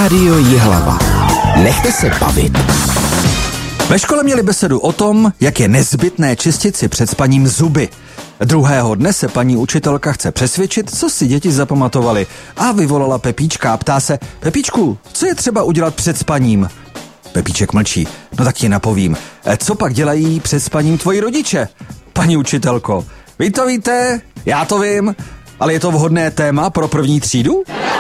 Rádio Jihlava. Nechte se bavit. Ve škole měli besedu o tom, jak je nezbytné čistit si před spaním zuby. Druhého dne se paní učitelka chce přesvědčit, co si děti zapamatovali, a vyvolala Pepíčka a ptá se: Pepíčku, co je třeba udělat před spaním? Pepíček mlčí. No tak ti napovím. Co pak dělají před spaním tvoji rodiče? Paní učitelko, vy to víte, já to vím, ale je to vhodné téma pro první třídu?